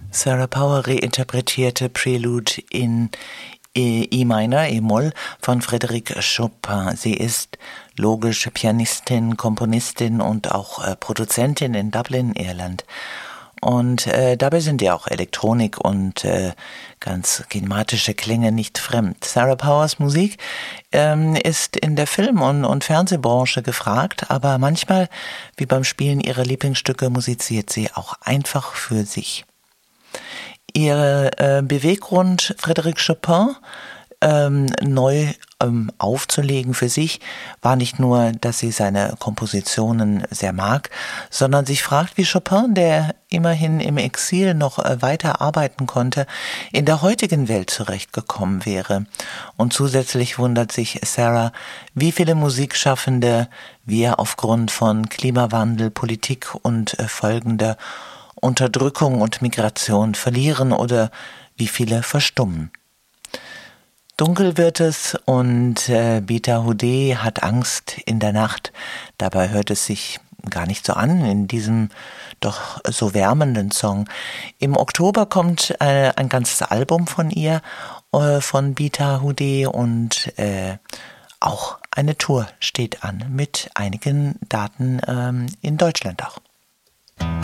Sarah Power reinterpretierte Prelude in E-Minor, E-Moll von Frédéric Chopin. Sie ist logisch Pianistin, Komponistin und auch Produzentin in Dublin, Irland. Und dabei sind ihr auch Elektronik und ganz kinematische Klänge nicht fremd. Sarah Powers Musik ist in der Film- und Fernsehbranche gefragt, aber manchmal, wie beim Spielen ihrer Lieblingsstücke, musiziert sie auch einfach für sich. Ihr Beweggrund, Frédéric Chopin neu aufzulegen für sich, war nicht nur, dass sie seine Kompositionen sehr mag, sondern sich fragt, wie Chopin, der immerhin im Exil noch weiter arbeiten konnte, in der heutigen Welt zurechtgekommen wäre. Und zusätzlich wundert sich Sarah, wie viele Musikschaffende wir aufgrund von Klimawandel, Politik und folgender Unterdrückung und Migration verlieren oder wie viele verstummen. Dunkel wird es und Bita Houdet hat Angst in der Nacht. Dabei hört es sich gar nicht so an in diesem doch so wärmenden Song. Im Oktober kommt ein ganzes Album von ihr, von Bita Houdet, und auch eine Tour steht an mit einigen Daten in Deutschland auch.